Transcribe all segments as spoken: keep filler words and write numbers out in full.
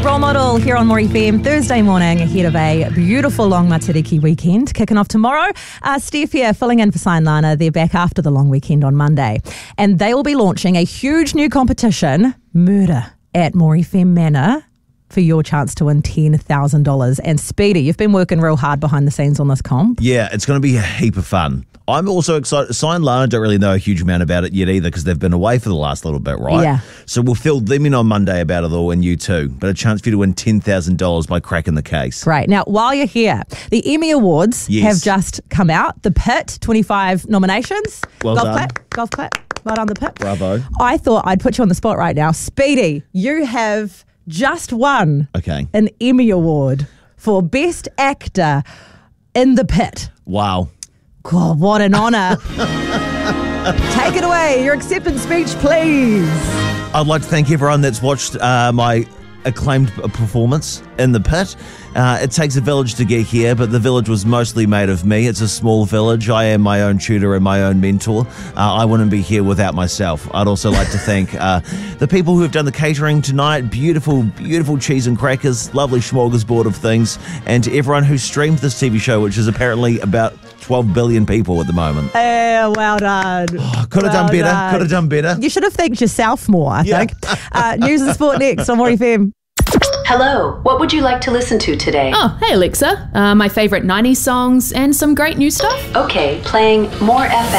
Role Model here on More F M Thursday morning ahead of a beautiful long Matariki weekend kicking off tomorrow. Uh, Steph here filling in for Sign Lana. They're back after the long weekend on Monday, and they will be launching a huge new competition, Murder at More F M Manor, for your chance to win ten thousand dollars. And Speedy, you've been working real hard behind the scenes on this comp. Yeah, it's going to be a heap of fun. I'm also excited. Sign Lana don't really know a huge amount about it yet either because they've been away for the last little bit, right? Yeah. So we'll fill them in on Monday about it all, and you too. But a chance for you to win ten thousand dollars by cracking the case. Great. Now, while you're here, the Emmy Awards Yes. have just come out. The Pit, twenty-five nominations. Well golf done. clap, golf clap. Well done, The Pit. Bravo. I thought I'd put you on the spot right now. Speedy, you have just won Okay. an Emmy Award for Best Actor in The Pit. Wow. God, what an honour. Take it away. Your acceptance speech, please. I'd like to thank everyone that's watched uh, my acclaimed performance in The Pit. Uh, it takes a village to get here, but the village was mostly made of me. It's a small village. I am my own tutor and my own mentor. Uh, I wouldn't be here without myself. I'd also like to thank uh, the people who have done the catering tonight. Beautiful, beautiful cheese and crackers, lovely smorgasbord of things, and to everyone who streamed this T V show, which is apparently about twelve billion people at the moment. Uh, well done. Oh, could have Well done better. done. Could have done better. You should have thanked yourself more, I Yeah. think. Uh, news and sport next on More F M. Hello, what would you like to listen to today? Oh, hey Alexa. Uh, my favourite nineties songs and some great new stuff. Okay, playing More F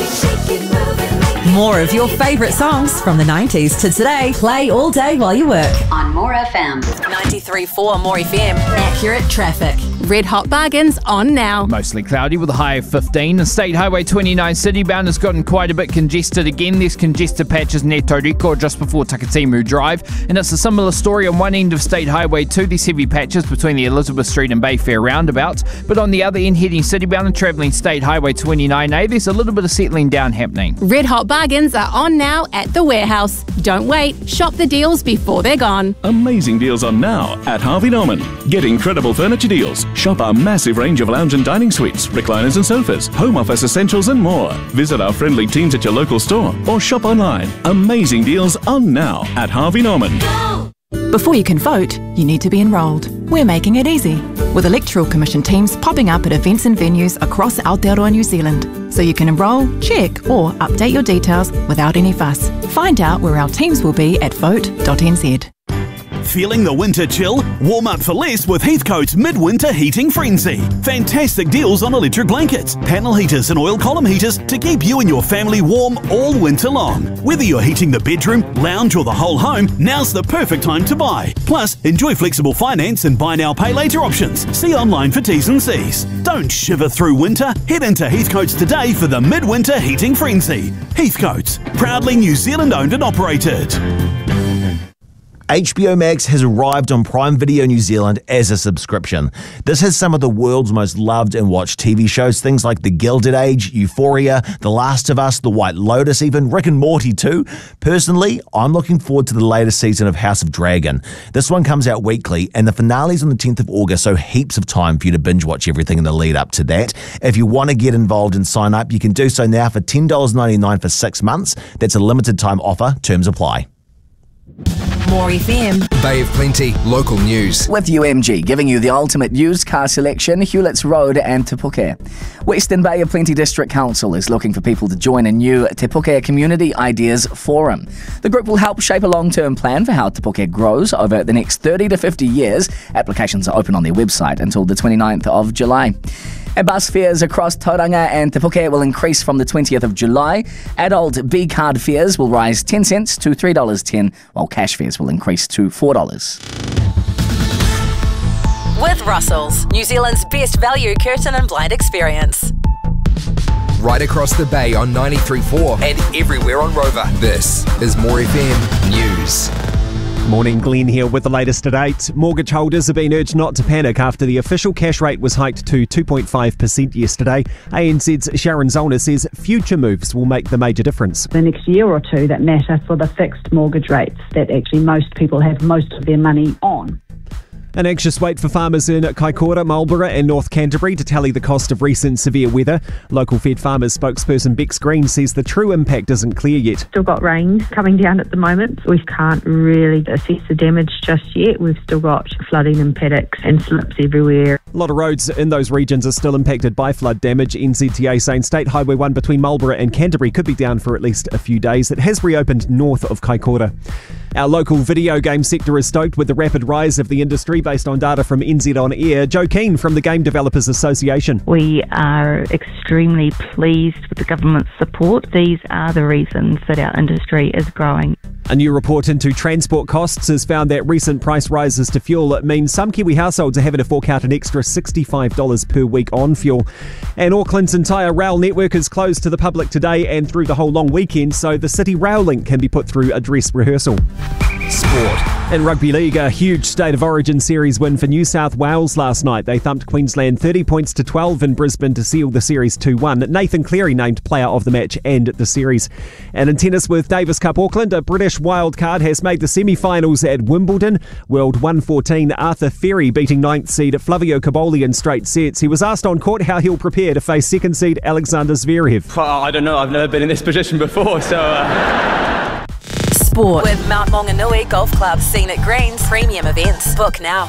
M. More of your favourite songs from the nineties to today. Play all day while you work. On More F M. ninety-three point four More F M. Accurate traffic. Red hot bargains on now. Mostly cloudy with a high of fifteen. The State Highway twenty-nine citybound has gotten quite a bit congested again. There's congested patches near Toriko just before Takatimu Drive. And it's a similar story on one end of State Highway two. There's heavy patches between the Elizabeth Street and Bayfair roundabouts. But on the other end, heading citybound and travelling State Highway twenty-nine A, there's a little bit of settling down happening. Red hot bargains are on now at the warehouse. Don't wait. Shop the deals before they're gone. Amazing deals on now at Harvey Norman. Get incredible furniture deals. Shop our massive range of lounge and dining suites, recliners and sofas, home office essentials and more. Visit our friendly teams at your local store or shop online. Amazing deals on now at Harvey Norman. Before you can vote, you need to be enrolled. We're making it easy, with Electoral Commission teams popping up at events and venues across Aotearoa, New Zealand, so you can enrol, check or update your details without any fuss. Find out where our teams will be at vote dot n z. Feeling the winter chill? Warm up for less with Heathcote's Midwinter Heating Frenzy. Fantastic deals on electric blankets, panel heaters and oil column heaters to keep you and your family warm all winter long. Whether you're heating the bedroom, lounge or the whole home, now's the perfect time to buy. Plus, enjoy flexible finance and buy now pay later options. See online for T's and C's. Don't shiver through winter. Head into Heathcote's today for the Midwinter Heating Frenzy. Heathcote's, proudly New Zealand owned and operated. H B O Max has arrived on Prime Video New Zealand as a subscription. This has some of the world's most loved and watched T V shows, things like The Gilded Age, Euphoria, The Last of Us, The White Lotus, even Rick and Morty too. Personally, I'm looking forward to the latest season of House of Dragon. This one comes out weekly and the finale's on the tenth of August, so heaps of time for you to binge watch everything in the lead up to that. If you want to get involved and sign up, you can do so now for ten dollars ninety-nine for six months. That's a limited time offer. Terms apply. More F M. Bay of Plenty local news. With U M G giving you the ultimate used car selection, Hewletts Road and Te Puke. Western Bay of Plenty District Council is looking for people to join a new Te Puke Community Ideas Forum. The group will help shape a long-term plan for how Te Puke grows over the next thirty to fifty years. Applications are open on their website until the twenty-ninth of July. And bus fares across Tauranga and Te Puke will increase from the twentieth of July. Adult B-card fares will rise ten cents to three dollars ten, while cash fares will increase to four dollars. With Russell's, New Zealand's best value curtain and blind experience. Right across the bay on ninety-three point four and everywhere on Rover. This is More F M News. Morning, Glenn here with the latest at eight. Mortgage holders have been urged not to panic after the official cash rate was hiked to two point five percent yesterday. A N Z's Sharon Zollner says future moves will make the major difference. The next year or two that matter for the fixed mortgage rates that actually most people have most of their money on. An anxious wait for farmers in Kaikoura, Marlborough and North Canterbury to tally the cost of recent severe weather. Local Fed Farmers spokesperson Bex Green says the true impact isn't clear yet. Still got rain coming down at the moment. We can't really assess the damage just yet. We've still got flooding in paddocks and slips everywhere. A lot of roads in those regions are still impacted by flood damage. N Z T A saying State Highway one between Marlborough and Canterbury could be down for at least a few days. It has reopened north of Kaikoura. Our local video game sector is stoked with the rapid rise of the industry based on data from N Z On Air. Joe Keane from the Game Developers Association. We are extremely pleased with the government's support. These are the reasons that our industry is growing. A new report into transport costs has found that recent price rises to fuel mean some Kiwi households are having to fork out an extra sixty-five dollars per week on fuel. And Auckland's entire rail network is closed to the public today and through the whole long weekend, so the City Rail Link can be put through a dress rehearsal. Sport. In Rugby League, a huge State of Origin series win for New South Wales last night. They thumped Queensland thirty points to twelve in Brisbane to seal the series two one. Nathan Cleary named player of the match and the series. And in tennis with Davis Cup Auckland, a British wildcard has made the semi-finals at Wimbledon. World one fourteen Arthur Ferry beating ninth seed Flavio Cobolli in straight sets. He was asked on court how he'll prepare to face second seed Alexander Zverev. Well, I don't know. I've never been in this position before, so... Uh... Sport with Mount Maunganui Golf Club, Scenic Greens, premium events. Book now.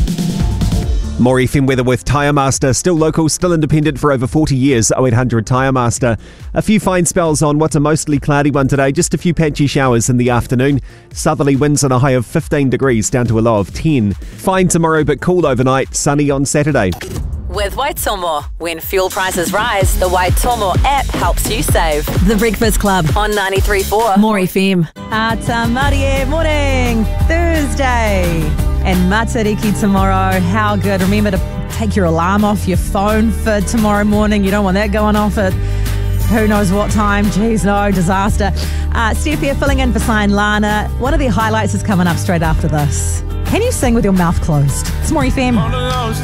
More F M weather with Tyre Master. Still local, still independent for over forty years. oh eight hundred Tyre Master. A few fine spells on what's a mostly cloudy one today. Just a few patchy showers in the afternoon. Southerly winds on a high of fifteen degrees down to a low of ten. Fine tomorrow but cool overnight. Sunny on Saturday. With Waitomo, when fuel prices rise, the Waitomo app helps you save. The Breakfast Club on ninety-three point four. More F M. Ata Marie morning, Thursday. And Matariki tomorrow. How good. Remember to take your alarm off your phone for tomorrow morning. You don't want that going off at who knows what time. Jeez, no, disaster. Uh, Steph here filling in for Sign Lana. One of the highlights is coming up straight after this. Can you sing with your mouth closed? It's More F M.